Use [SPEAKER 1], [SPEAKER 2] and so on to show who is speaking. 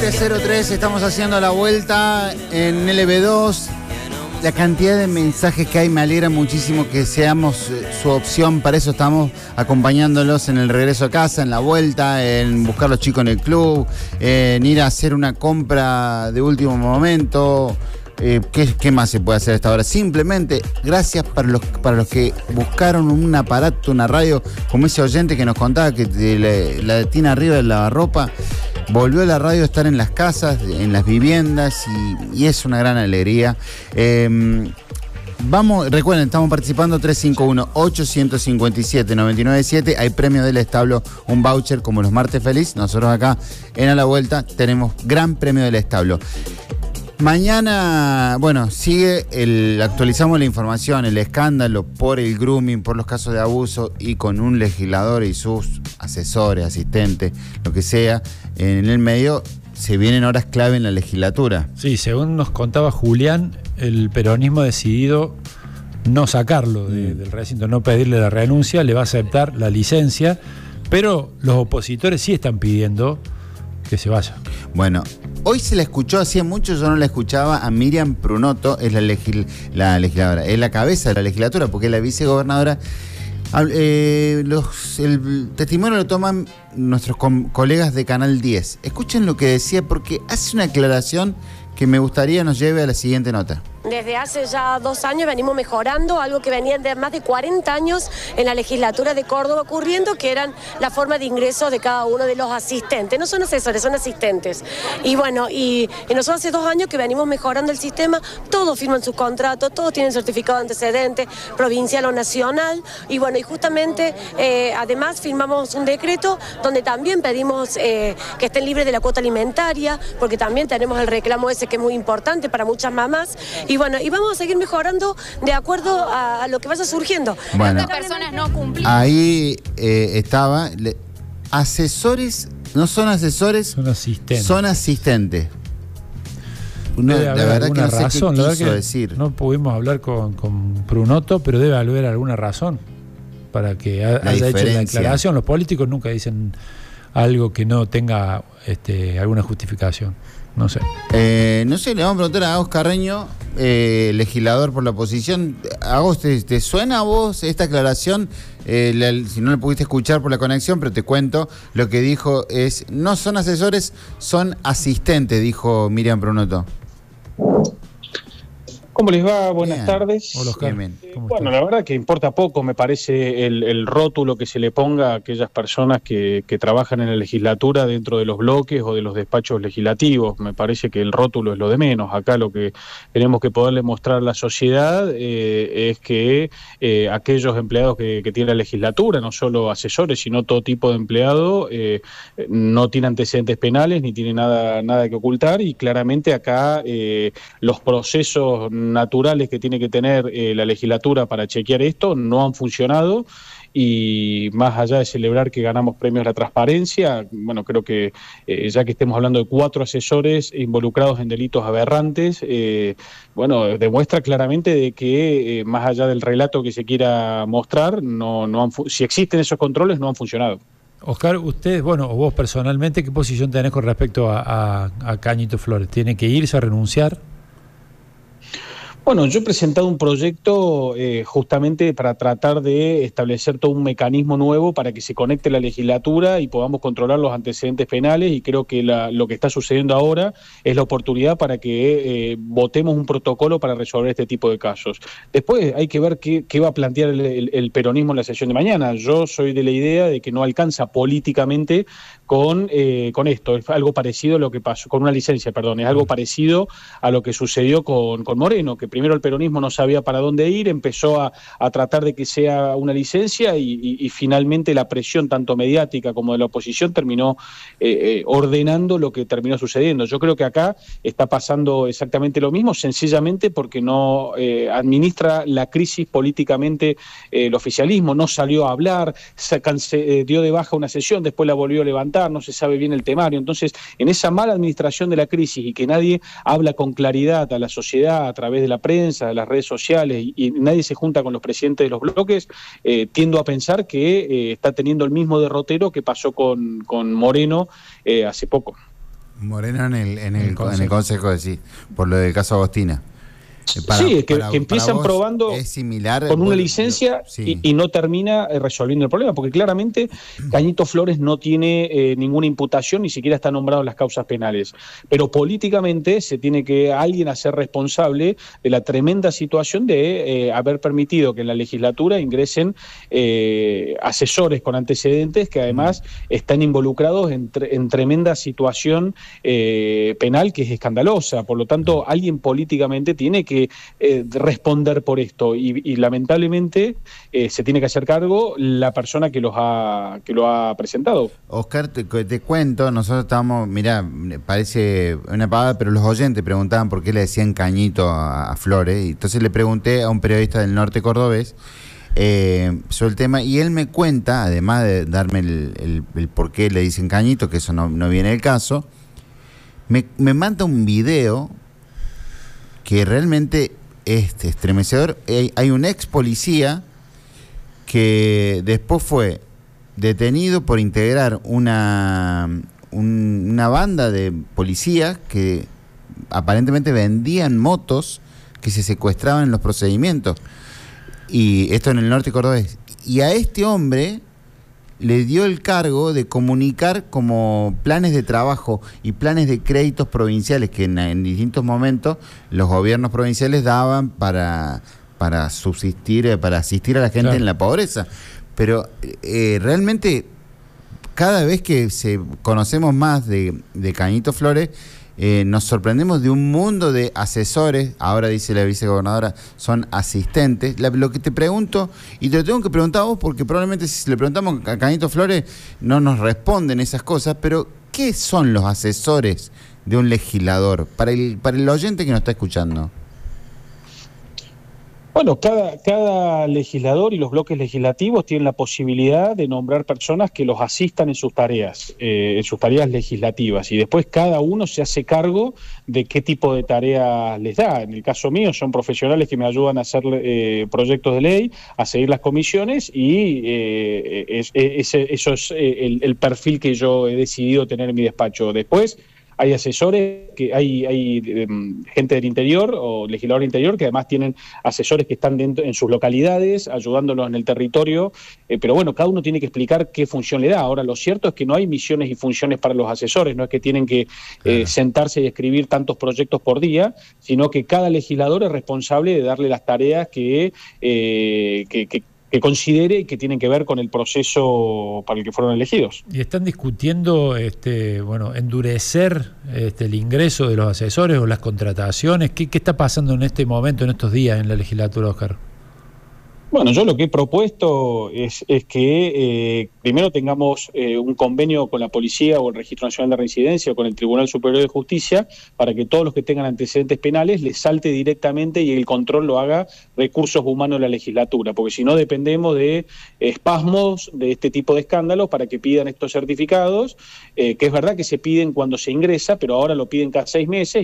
[SPEAKER 1] 20:03, estamos haciendo la vuelta en LB2. La cantidad de mensajes que hay me alegra muchísimo que seamos su opción. Para eso estamos acompañándolos en el regreso a casa, en la vuelta, en buscar a los chicos en el club, en ir a hacer una compra de último momento. ¿Qué más se puede hacer a esta hora? Simplemente, gracias para los que buscaron un aparato, una radio, como ese oyente que nos contaba que la tiene arriba del lavarropa. Volvió la radio a estar en las casas, en las viviendas y es una gran alegría. Recuerden, estamos participando 351-857-997. Hay premio del establo, un voucher como los martes feliz. Nosotros acá en A la Vuelta tenemos gran premio del establo. Mañana, actualizamos la información, el escándalo por el grooming, por los casos de abuso y con un legislador y sus asesores, asistentes, lo que sea, en el medio se vienen horas clave en la legislatura.
[SPEAKER 2] Sí, según nos contaba Julián, el peronismo ha decidido no sacarlo del recinto, no pedirle la renuncia, le va a aceptar la licencia, pero los opositores sí están pidiendo que se vaya. Bueno,
[SPEAKER 1] hoy se la escuchó, hacía mucho yo no la escuchaba, a Miriam Prunotto, es la legisladora, es la cabeza de la legislatura, porque es la vicegobernadora. El testimonio lo toman nuestros colegas de Canal 10. Escuchen lo que decía, porque hace una aclaración que me gustaría nos lleve a la siguiente nota.
[SPEAKER 3] Desde hace ya 2 años venimos mejorando algo que venía de más de 40 años en la legislatura de Córdoba ocurriendo, que eran la forma de ingreso de cada uno de los asistentes. No son asesores, son asistentes. Y bueno, y nosotros hace 2 años que venimos mejorando el sistema, todos firman sus contratos, todos tienen certificado de antecedentes, provincial o nacional. Y bueno, y justamente además firmamos un decreto donde también pedimos que estén libres de la cuota alimentaria, porque también tenemos el reclamo ese que es muy importante para muchas mamás. Y bueno, y vamos a seguir mejorando de acuerdo a lo que vaya surgiendo.
[SPEAKER 1] Bueno,
[SPEAKER 3] personas no cumplen.
[SPEAKER 1] Ahí estaba. Asesores, no son asesores, son asistentes.
[SPEAKER 2] No, la verdad que no sé razón,
[SPEAKER 1] qué quiso decir.
[SPEAKER 2] No pudimos hablar con Prunotto, pero debe haber alguna razón para que haya hecho la declaración. Los políticos nunca dicen algo que no tenga alguna justificación. No sé.
[SPEAKER 1] Le vamos a preguntar a Agos Carreño, legislador por la oposición. Agos, ¿te suena a vos esta aclaración? Si no la pudiste escuchar por la conexión, pero te cuento, lo que dijo es, no son asesores, son asistentes, dijo Miriam Prunotto.
[SPEAKER 4] ¿Cómo les va? Buenas tardes.
[SPEAKER 2] Hola, Oscar.
[SPEAKER 4] Bueno, la verdad que importa poco, me parece, el rótulo que se le ponga a aquellas personas que trabajan en la legislatura dentro de los bloques o de los despachos legislativos. Me parece que el rótulo es lo de menos. Acá lo que tenemos que poderle mostrar a la sociedad es que aquellos empleados que tiene la legislatura, no solo asesores, sino todo tipo de empleado, no tiene antecedentes penales ni tiene nada que ocultar, y claramente acá los procesos naturales que tiene que tener la legislatura para chequear esto no han funcionado. Y más allá de celebrar que ganamos premios a la transparencia, bueno, creo que ya que estemos hablando de 4 asesores involucrados en delitos aberrantes, demuestra claramente de que más allá del relato que se quiera mostrar, si existen esos controles, no han funcionado.
[SPEAKER 2] Oscar, usted, o vos personalmente, ¿qué posición tenés con respecto a Cañito Flores? ¿Tiene que irse a renunciar?
[SPEAKER 4] Bueno, yo he presentado un proyecto justamente para tratar de establecer todo un mecanismo nuevo para que se conecte la legislatura y podamos controlar los antecedentes penales, y creo que lo que está sucediendo ahora es la oportunidad para que votemos un protocolo para resolver este tipo de casos. Después hay que ver qué va a plantear el peronismo en la sesión de mañana. Yo soy de la idea de que no alcanza políticamente con esto. Es algo parecido a lo que pasó, con una licencia, perdón, es algo parecido a lo que sucedió con Moreno, que primero el peronismo no sabía para dónde ir, empezó a tratar de que sea una licencia y finalmente la presión tanto mediática como de la oposición terminó ordenando lo que terminó sucediendo. Yo creo que acá está pasando exactamente lo mismo, sencillamente porque no administra la crisis políticamente el oficialismo, no salió a hablar, dio de baja una sesión, después la volvió a levantar, no se sabe bien el temario. Entonces, en esa mala administración de la crisis y que nadie habla con claridad a la sociedad a través de la prensa, de las redes sociales, y nadie se junta con los presidentes de los bloques, tiendo a pensar que está teniendo el mismo derrotero que pasó con Moreno hace poco.
[SPEAKER 1] Moreno en el consejo, sí, por lo del caso Agostina.
[SPEAKER 4] Sí, que empiezan probando
[SPEAKER 1] es similar,
[SPEAKER 4] con una licencia
[SPEAKER 1] sí.
[SPEAKER 4] y no termina resolviendo el problema, porque claramente Cañito Flores no tiene ninguna imputación, ni siquiera está nombrado en las causas penales. Pero políticamente se tiene que alguien hacer responsable de la tremenda situación de haber permitido que en la legislatura ingresen asesores con antecedentes que además están involucrados en tremenda situación penal que es escandalosa. Por lo tanto, alguien políticamente tiene que responder por esto y lamentablemente se tiene que hacer cargo la persona que lo ha presentado.
[SPEAKER 1] Oscar, te cuento, nosotros estábamos, mirá, parece una pavada, pero los oyentes preguntaban por qué le decían Cañito a Flores, y entonces le pregunté a un periodista del norte cordobés sobre el tema, y él me cuenta, además de darme el por qué le dicen Cañito, que eso no viene del caso, me manda un video que realmente es estremecedor. Hay un ex policía que después fue detenido por integrar una banda de policías que aparentemente vendían motos que se secuestraban en los procedimientos. Y esto en el norte cordobés. Y a este hombre le dio el cargo de comunicar como planes de trabajo y planes de créditos provinciales que en distintos momentos los gobiernos provinciales daban para subsistir, para asistir a la gente, claro, en la pobreza. Pero realmente cada vez que conocemos más de Cañito Flores, nos sorprendemos de un mundo de asesores. Ahora dice la vicegobernadora, son asistentes. Lo que te pregunto, y te lo tengo que preguntar a vos, porque probablemente si le preguntamos a Cañito Flores no nos responden esas cosas, pero ¿qué son los asesores de un legislador? Para el oyente que nos está escuchando.
[SPEAKER 4] Bueno, cada legislador y los bloques legislativos tienen la posibilidad de nombrar personas que los asistan en sus tareas legislativas, y después cada uno se hace cargo de qué tipo de tareas les da. En el caso mío son profesionales que me ayudan a hacer proyectos de ley, a seguir las comisiones, y eso es el perfil que yo he decidido tener en mi despacho. Después hay asesores, hay gente del interior o legislador del interior que además tienen asesores que están en sus localidades, ayudándolos en el territorio, pero bueno, cada uno tiene que explicar qué función le da. Ahora, lo cierto es que no hay misiones y funciones para los asesores, no es que tienen que sentarse y escribir tantos proyectos por día, sino que cada legislador es responsable de darle las tareas que considere que tienen que ver con el proceso para el que fueron elegidos.
[SPEAKER 2] Y están discutiendo endurecer el ingreso de los asesores o las contrataciones. ¿Qué está pasando en este momento, en estos días en la legislatura, Oscar?
[SPEAKER 4] Bueno, yo lo que he propuesto es que primero tengamos un convenio con la policía o el Registro Nacional de Reincidencia o con el Tribunal Superior de Justicia para que todos los que tengan antecedentes penales les salte directamente y el control lo haga Recursos Humanos de la legislatura, porque si no dependemos de espasmos de este tipo de escándalos para que pidan estos certificados, que es verdad que se piden cuando se ingresa, pero ahora lo piden cada 6 meses.